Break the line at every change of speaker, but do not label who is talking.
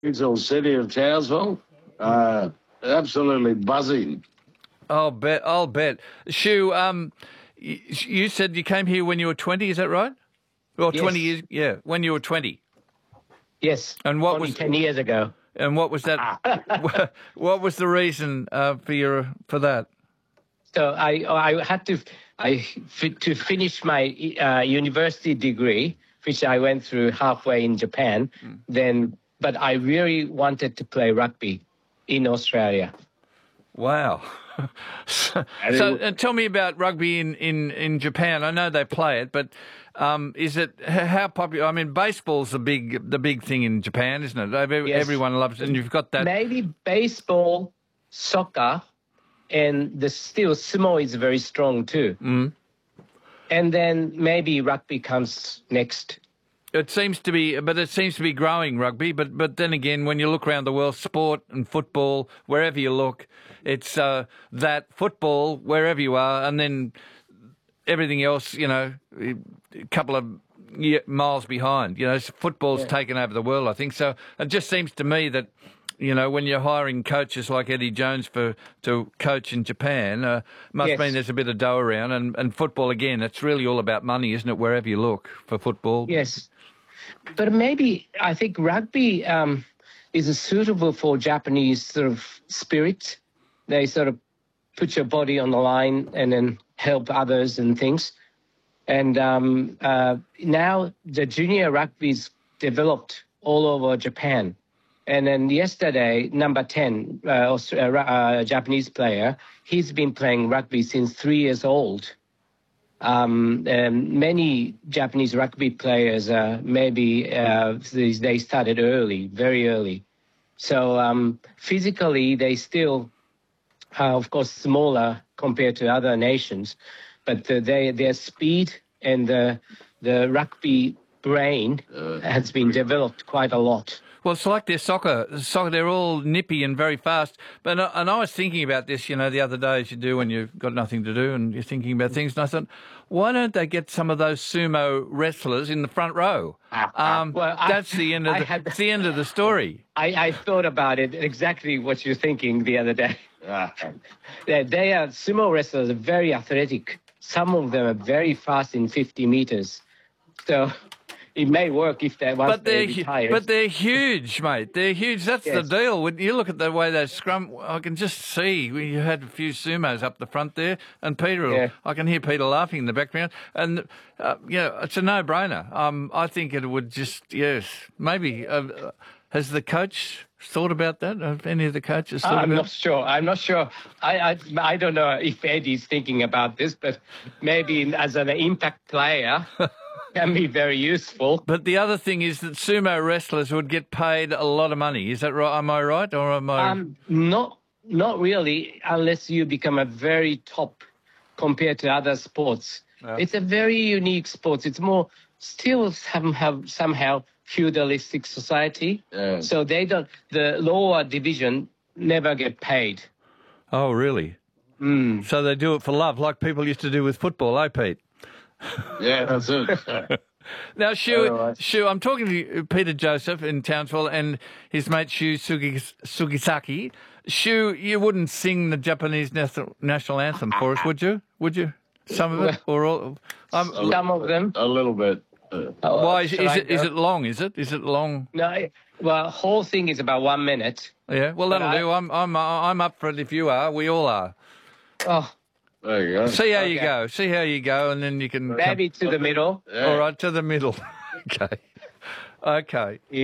Beautiful city of Townsville. Absolutely buzzing.
I'll bet. Shu, you said you came here when you were 20, is that right? Well,
Yes.
20 years, yeah, when you were 20.
Yes.
And what
only
was
10 years ago.
And what was that? What was the reason for that?
So I had to finish my university degree, which I went through halfway in Japan. But I really wanted to play rugby in Australia.
Wow. So tell me about rugby in Japan. I know they play it, but is it how popular? I mean, baseball's the big thing in Japan, isn't it?
Yes.
Everyone loves it, and you've got that.
Maybe baseball, soccer, and still sumo is very strong too. And then maybe rugby comes next.
It seems to be growing, rugby. But then again, when you look around the world, sport and football, wherever you look, it's that football wherever you are, and then everything else, a couple of miles behind. Football's taken over the world, I think. So it just seems to me that, when you're hiring coaches like Eddie Jones to coach in Japan, must mean there's a bit of dough around. And football, again, it's really all about money, isn't it, wherever you look for football?
Yes. But maybe I think rugby is suitable for Japanese sort of spirit. They sort of put your body on the line and then help others and things. And now the junior rugby's developed all over Japan. And then yesterday, number 10, Japanese player, he's been playing rugby since 3 years old. Many Japanese rugby players, they started early, very early. So physically, they still are, of course, smaller compared to other nations, but their speed and the rugby brain has been developed quite a lot.
Well, it's like their soccer, they're all nippy and very fast. And I was thinking about this, the other day, as you do when you've got nothing to do and you're thinking about things. And I thought, why don't they get some of those sumo wrestlers in the front row? That's the end of the story.
I thought about it, exactly what you're thinking the other day. They are sumo wrestlers, are very athletic. Some of them are very fast in 50 meters. So it may work if they want to retire.
But they're huge, mate. They're huge. That's the deal. When you look at the way they scrum, I can just see you had a few sumos up the front there, and Peter. I can hear Peter laughing in the background, and it's a no-brainer. I think it would just maybe. Has the coach thought about that? Have any of the coaches thought about it?
I'm not sure. I don't know if Eddie's thinking about this, but maybe as an impact player. Can be very useful.
But the other thing is that sumo wrestlers would get paid a lot of money. Is that right? Am I right, or am I?
Not really, unless you become a very top compared to other sports. Yeah. It's a very unique sport. It's more still somehow feudalistic society. Yeah. So the lower division never get paid.
Oh, really? So they do it for love, like people used to do with football, Pete?
Yeah, that's it.
Now, Shu, I'm talking to Peter Joseph in Townsville and his mate Shu Sugisaki. Shu, you wouldn't sing the Japanese national anthem for us, would you? Would you? Some of it, or all?
Some of them.
A little bit.
Why is it long? Is it long?
No. Well, the whole thing is about 1 minute.
Yeah. Well, that'll do. I'm up for it if you are. We all are.
Oh.
There you go.
See how you go. See how you go, and then you can
maybe to the middle.
All right, to the middle. Okay.